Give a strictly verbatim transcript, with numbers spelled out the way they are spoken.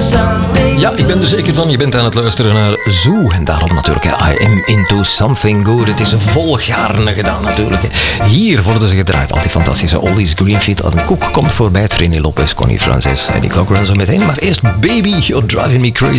Ja, ik ben er zeker van. Je bent aan het luisteren naar Zoo. En daarom natuurlijk, hè, I am into something good. Het is volgaarne gedaan natuurlijk. Hè. Hier worden ze gedraaid. Al die fantastische oldies. Greenfield, Adam Cook komt voorbij. Trini Lopez, Connie Francis, Eddie Cochran zo meteen. Maar eerst Baby, You're Driving Me Crazy.